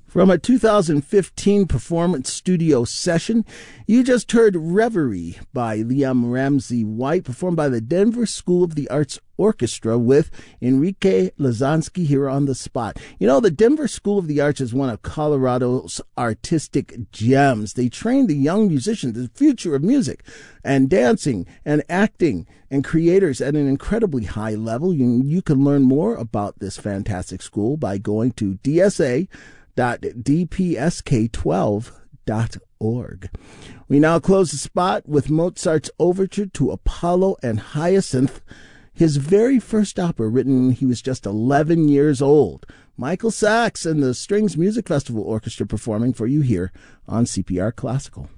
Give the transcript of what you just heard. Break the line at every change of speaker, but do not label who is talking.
From a 2015 performance studio session, you just heard Reverie by Liam Ramsey White, performed by the Denver School of the Arts Orchestra with Enrique Lazansky here on the spot. You know, the Denver School of the Arts is one of Colorado's artistic gems. They train the young musicians, the future of music and dancing and acting and creators at an incredibly high level. You can learn more about this fantastic school by going to dsa.dpsk12.org. We now close the spot with Mozart's overture to Apollo and Hyacinth, his very first opera, written when he was just 11 years old. Michael Sachs and the Strings Music Festival Orchestra performing for you here on CPR Classical.